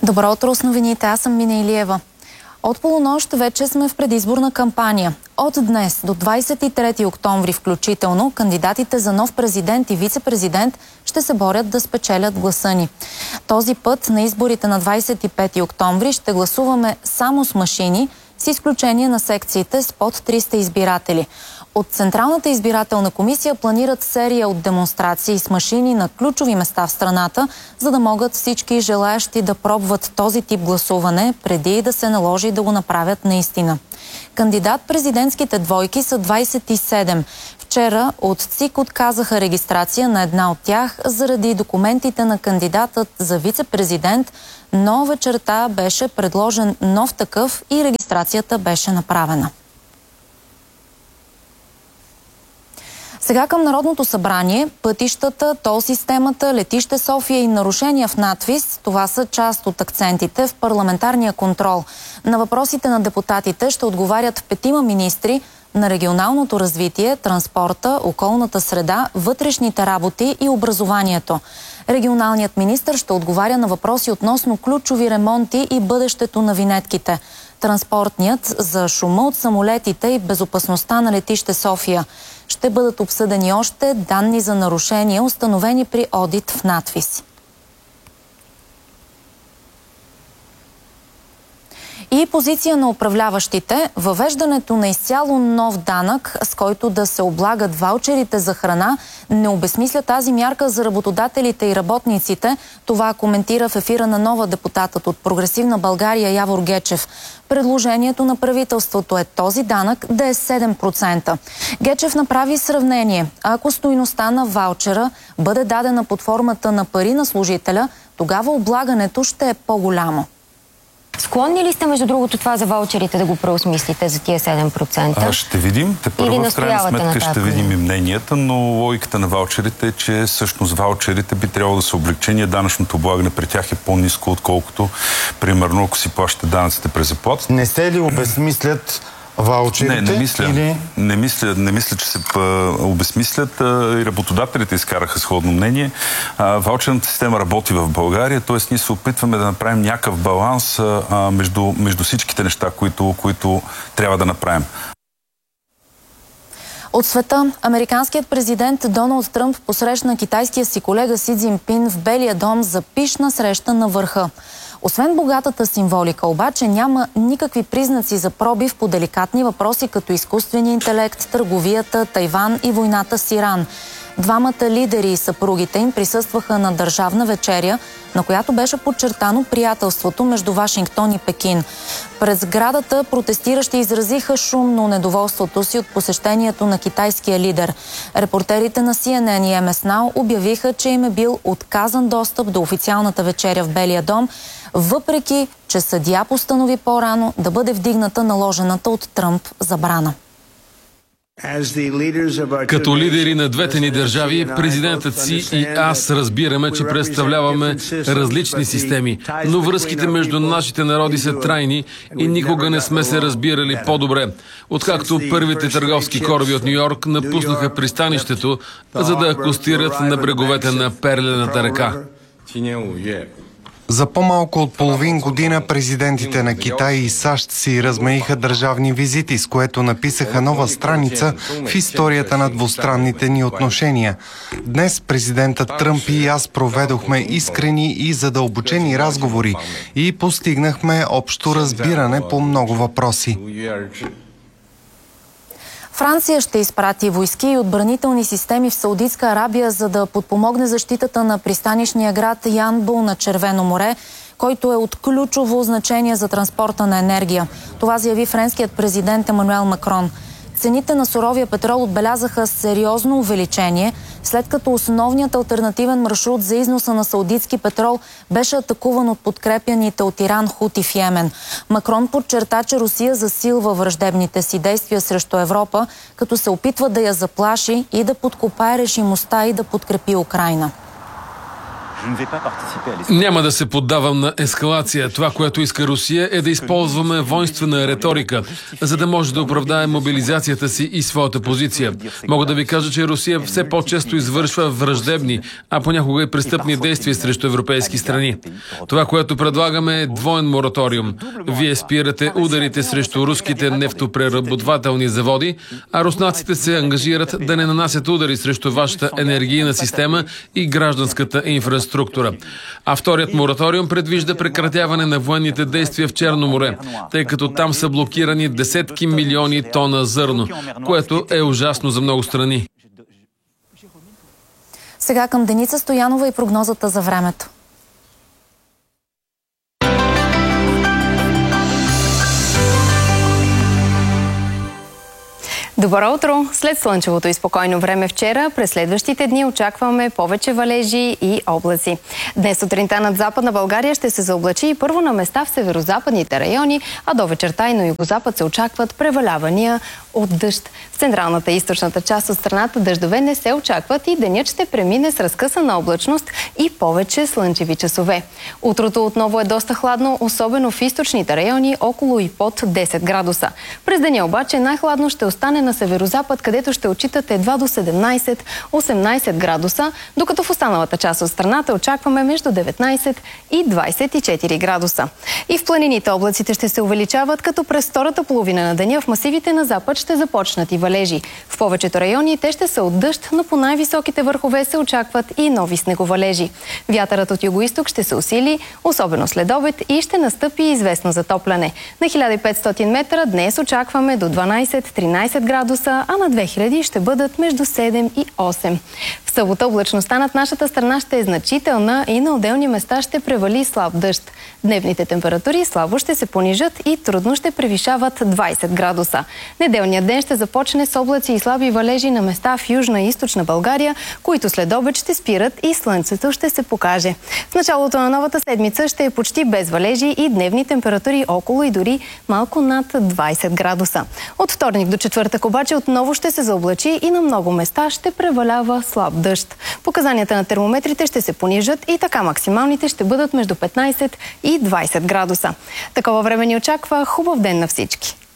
Добро утро с новините, аз съм Мина Илиева. От полунощ вече сме в предизборна кампания. От днес до 23 октомври включително кандидатите за нов президент и вице-президент ще се борят да спечелят гласа ни. Този път на изборите на 25 октомври ще гласуваме само с машини, с изключение на секциите с под 300 избиратели. От Централната избирателна комисия планират серия от демонстрации с машини на ключови места в страната, за да могат всички желаящи да пробват този тип гласуване, преди да се наложи да го направят наистина. Кандидат-президентските двойки са 27. Вчера от ЦИК отказаха регистрация на една от тях заради документите на кандидатът за вице-президент, но вечерта беше предложен нов такъв и регистрацията беше направена. Сега към Народното събрание, пътищата, тол системата, летище София и нарушения в надвис, това са част от акцентите в парламентарния контрол. На въпросите на депутатите ще отговарят 5 министри на регионалното развитие, транспорта, околната среда, вътрешните работи и образованието. Регионалният министър ще отговаря на въпроси относно ключови ремонти и бъдещето на винетките. Транспортният за шума от самолетите и безопасността на летище София. Ще бъдат обсъдени още данни за нарушения, установени при одит в надвис. И позиция на управляващите – въвеждането на изцяло нов данък, с който да се облагат ваучерите за храна, не обезмисля тази мярка за работодателите и работниците. Това коментира в ефира на Нова депутатът от Прогресивна България Явор Гечев. Предложението на правителството е този данък да е 7%. Гечев направи сравнение. Ако стойността на ваучера бъде дадена под формата на пари на служителя, тогава облагането ще е по-голямо. Склонни ли сте, между другото, това за ваучерите да го преосмислите за тия 7%? Ще видим. Те първо в крайна сметка ще видим и мненията, но логиката на ваучерите е, че всъщност ваучерите би трябвало да са облегчени. Данъчното облагане при тях е по-ниско, отколкото, примерно, ако си плащате данъците през заплата. Не се ли обезмислят ваучерите? Не мисля, че се обезмислят. И работодателите изкараха сходно мнение. Ваучерната система работи в България, т.е. ние се опитваме да направим някакъв баланс между всичките неща, които трябва да направим. От света, американският президент Доналд Тръмп посрещна китайския си колега Си Цзинпин в Белия дом за пищна среща на върха. Освен богатата символика, обаче няма никакви признаци за пробив по деликатни въпроси като изкуствения интелект, търговията, Тайван и войната с Иран. Двамата лидери и съпругите им присъстваха на държавна вечеря, на която беше подчертано приятелството между Вашингтон и Пекин. Пред сградата протестиращи изразиха шумно недоволството си от посещението на китайския лидер. Репортерите на CNN и MS Now обявиха, че им е бил отказан достъп до официалната вечеря в Белия дом, въпреки че съдия постанови по-рано да бъде вдигната наложената от Тръмп забрана. Като лидери на двете ни държави, президентът си и аз разбираме, че представляваме различни системи, но връзките между нашите народи са трайни и никога не сме се разбирали по-добре, откакто първите търговски кораби от Ню-Йорк напуснаха пристанището, за да акостират на бреговете на Перлената река. За по-малко от половин година президентите на Китай и САЩ си размаиха държавни визити, с което написаха нова страница в историята на двустранните ни отношения. Днес президентът Тръмп и аз проведохме искрени и задълбочени разговори и постигнахме общо разбиране по много въпроси. Франция ще изпрати войски и отбранителни системи в Саудитска Арабия, за да подпомогне защитата на пристанищния град Янбул на Червено море, който е от ключово значение за транспорта на енергия. Това заяви френският президент Емануел Макрон. Цените на суровия петрол отбелязаха сериозно увеличение, след като основният алтернативен маршрут за износа на саудитски петрол беше атакуван от подкрепяните от Иран Хути в Йемен. Макрон подчерта, че Русия засилва враждебните си действия срещу Европа, като се опитва да я заплаши и да подкопае решимостта и да подкрепи Украйна. Няма да се поддавам на ескалация. Това, което иска Русия, е да използваме воинствена риторика, за да може да оправдае мобилизацията си и своята позиция. Мога да ви кажа, че Русия все по-често извършва враждебни, а понякога и престъпни действия срещу европейски страни. Това, което предлагаме, е двоен мораториум. Вие спирате ударите срещу руските нефтопреработвателни заводи, а руснаците се ангажират да не нанасят удари срещу вашата енергийна система и гражданската инфраструктура. А вторият мораториум предвижда прекратяване на военните действия в Черно море, тъй като там са блокирани десетки милиони тона зърно, което е ужасно за много страни. Сега към Деница Стоянова и прогнозата за времето. Добро утро! След слънчевото и спокойно време вчера, през следващите дни очакваме повече валежи и облаци. Днес сутринта над Западна България ще се заоблачи и първо на места в северозападните райони, а до вечерта и на югозапад се очакват превалявания от дъжд. В централната и източната част от страната дъждове не се очакват и денят ще премине с разкъсана облачност и повече слънчеви часове. Утрото отново е доста хладно, особено в източните райони, около и под 10 градуса. През деня обаче най-хладно ще остане на северозапад, където ще отчитат едва до 17-18 градуса, докато в останалата част от страната очакваме между 19 и 24 градуса. И в планините облаците ще се увеличават, като през втората половина на деня в масивите на запад ще започнат и валежи. В повечето райони те ще са от дъжд, но по най-високите върхове се очакват и нови снеговалежи. Вятърът от югоизток ще се усили, особено след обед, и ще настъпи известно затопляне. На 1500 метра днес очакваме до 12-13 градуса, а на 2000 ще бъдат между 7 и 8. В събота облачността над нашата страна ще е значителна и на отделни места ще превали слаб дъжд. Дневните температури слабо ще се понижат и трудно ще превишават 20 градуса. Неделният ден ще започне с облаци и слаби валежи на места в Южна и Източна България, които след обед ще спират и слънцето ще се покаже. В началото на новата седмица ще е почти без валежи и дневни температури около и дори малко над 20 градуса. От вторник до четвъртък обаче отново ще се заоблачи и на много места ще превалява слаб дъжд. Показанията на термометрите ще се понижат и така максималните ще бъдат между 15 и 20 градуса. Такова време ни очаква. Хубав ден на всички!